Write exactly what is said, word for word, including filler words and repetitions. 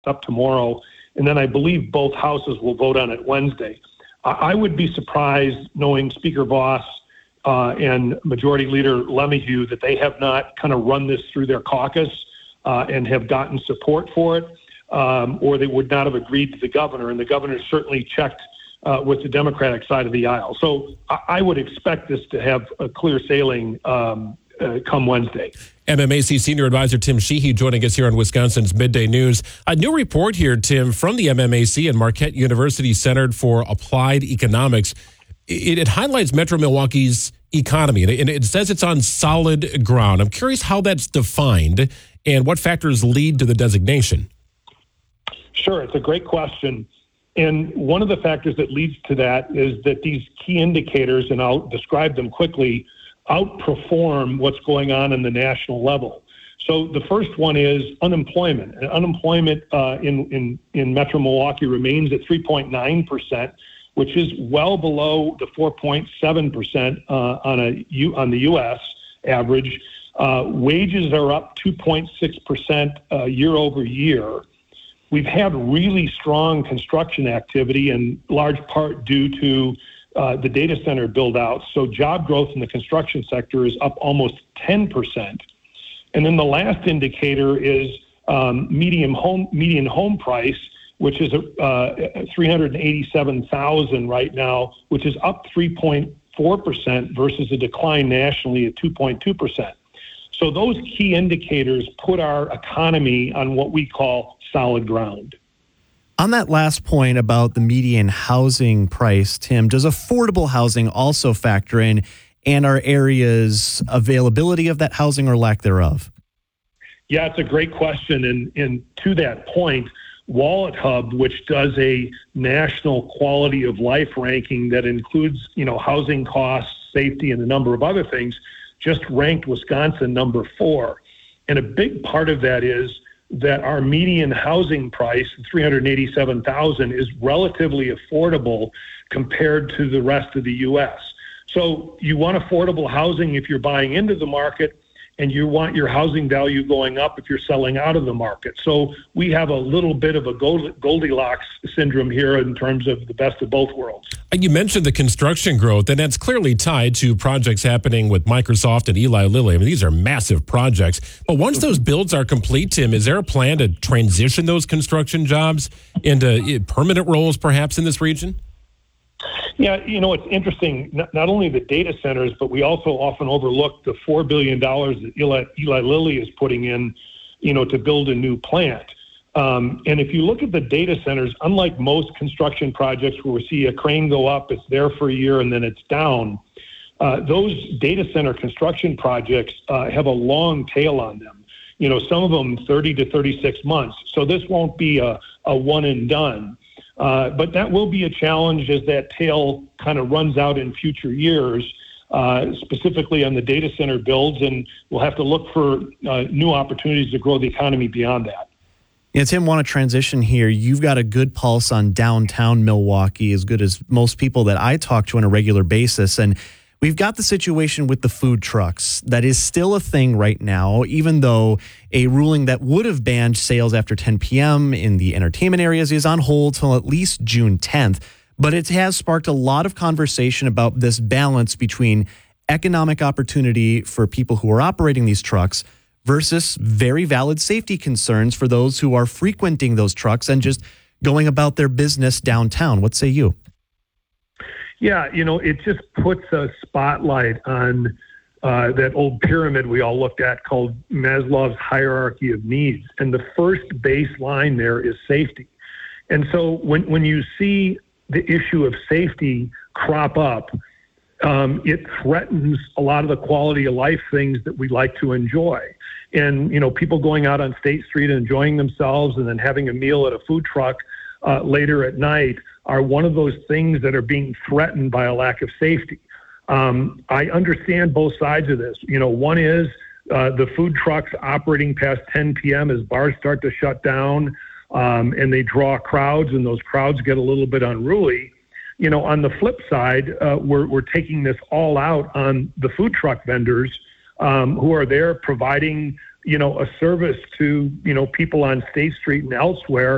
up tomorrow, and then I believe both houses will vote on it Wednesday. I, I would be surprised, knowing Speaker Voss uh, and Majority Leader LeMahieu, that they have not kind of run this through their caucus uh, and have gotten support for it, um, or they would not have agreed to the governor, and the governor certainly checked Uh, with the Democratic side of the aisle. So I, I would expect this to have a clear sailing um, uh, come Wednesday. M M A C Senior Advisor Tim Sheehy joining us here on Wisconsin's Midday News. A new report here, Tim, from the M M A C and Marquette University Center for Applied Economics. It, it highlights Metro Milwaukee's economy, and it, and it says it's on solid ground. I'm curious how that's defined and what factors lead to the designation. Sure, it's a great question. And one of the factors that leads to that is that these key indicators, and I'll describe them quickly, outperform what's going on in the national level. So the first one is unemployment. And unemployment uh, in, in, in Metro Milwaukee remains at three point nine percent, which is well below the four point seven percent uh, on, a U, on the U S average. Uh, wages are up two point six percent uh, year over year. We've had really strong construction activity, in large part due to uh, the data center build-out. So job growth in the construction sector is up almost ten percent. And then the last indicator is um, median home median home price, which is uh, three hundred eighty-seven thousand dollars right now, which is up three point four percent versus a decline nationally at two point two percent. So those key indicators put our economy on what we call solid ground. On that last point about the median housing price, Tim, does affordable housing also factor in, and our area's availability of that housing or lack thereof? Yeah, it's a great question. And, and to that point, Wallet Hub, which does a national quality of life ranking that includes, you know, housing costs, safety, and a number of other things, just ranked Wisconsin number four. And a big part of that is that our median housing price, three hundred eighty-seven thousand dollars, is relatively affordable compared to the rest of the U S. So you want affordable housing if you're buying into the market, and you want your housing value going up if you're selling out of the market. So we have a little bit of a Goldilocks syndrome here in terms of the best of both worlds. You mentioned the construction growth, and that's clearly tied to projects happening with Microsoft and Eli Lilly. I mean, these are massive projects. But once those builds are complete, Tim, is there a plan to transition those construction jobs into permanent roles perhaps in this region? Yeah, you know, it's interesting, not, not only the data centers, but we also often overlook the four billion dollars that Eli, Eli Lilly is putting in, you know, to build a new plant. Um, and if you look at the data centers, unlike most construction projects where we see a crane go up, it's there for a year and then it's down, uh, those data center construction projects uh, have a long tail on them. You know, some of them thirty to thirty-six months. So this won't be a, a one and done. Uh, but that will be a challenge as that tail kind of runs out in future years, uh, specifically on the data center builds, and we'll have to look for uh, new opportunities to grow the economy beyond that. Yeah, Tim, want to transition here. You've got a good pulse on downtown Milwaukee, as good as most people that I talk to on a regular basis. And we've got the situation with the food trucks that is still a thing right now, even though a ruling that would have banned sales after ten p.m. in the entertainment areas is on hold till at least June tenth. But it has sparked a lot of conversation about this balance between economic opportunity for people who are operating these trucks versus very valid safety concerns for those who are frequenting those trucks and just going about their business downtown. What say you? Yeah, you know, it just puts a spotlight on uh, that old pyramid we all looked at called Maslow's hierarchy of needs. And the first baseline there is safety. And so when, when you see the issue of safety crop up, um, it threatens a lot of the quality of life things that we like to enjoy. And, you know, people going out on State Street and enjoying themselves and then having a meal at a food truck uh, later at night are one of those things that are being threatened by a lack of safety. Um, I understand both sides of this. You know, one is uh, the food trucks operating past ten p.m. as bars start to shut down um, and they draw crowds, and those crowds get a little bit unruly. You know, on the flip side, uh, we're, we're taking this all out on the food truck vendors um, who are there providing, you know, a service to, you know, people on State Street and elsewhere